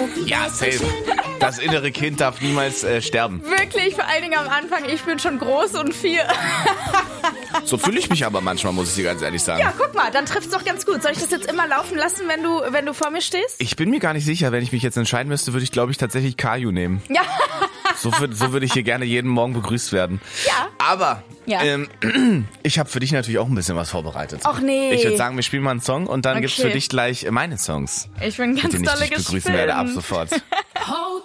Ja, safe. Das innere Kind darf niemals sterben. Wirklich, vor allen Dingen am Anfang, ich bin schon groß und 4. So fühle ich mich aber manchmal, muss ich dir ganz ehrlich sagen. Ja, guck mal, dann trifft's doch ganz gut. Soll ich das jetzt immer laufen lassen, wenn du vor mir stehst? Ich bin mir gar nicht sicher, wenn ich mich jetzt entscheiden müsste, würde ich, glaube ich, tatsächlich Caillou nehmen. Ja. So würde ich hier gerne jeden Morgen begrüßt werden. Ja. Aber Ja. ich habe für dich natürlich auch ein bisschen was vorbereitet. Ach nee. Ich würde sagen, wir spielen mal einen Song und dann gibt's für Okay. dich gleich meine Songs, Ich bin ganz mit denen dolle ich dich begrüßen werde ab sofort. Hold